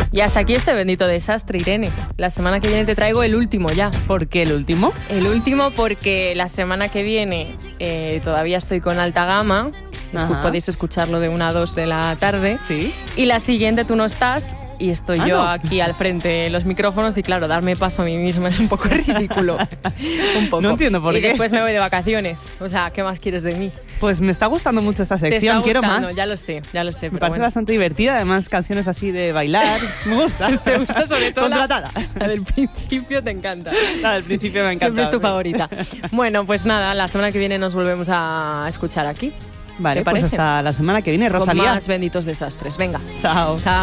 Y hasta aquí este bendito desastre, Irene. La semana que viene te traigo el último ya. ¿Por qué el último? El último porque la semana que viene todavía estoy con Alta Gama. Podéis escucharlo de 1 a 2 de la tarde. Sí. Y la siguiente tú no estás y estoy yo aquí al frente de los micrófonos y claro, darme paso a mí misma es un poco ridículo. Un poco. No entiendo por qué. Y después me voy de vacaciones. O sea, ¿qué más quieres de mí? Pues me está gustando mucho esta sección, quiero más. Ya lo sé. Me parece bastante divertida, además canciones así de bailar. Me gusta. ¿Te gusta sobre todo contratada? La del principio te encanta. La del principio me encanta. Siempre es tu favorita. Bueno, pues nada, la semana que viene nos volvemos a escuchar aquí. Vale, pues hasta la semana que viene, Rosalía. Con más benditos desastres. Venga. Chao. Chao.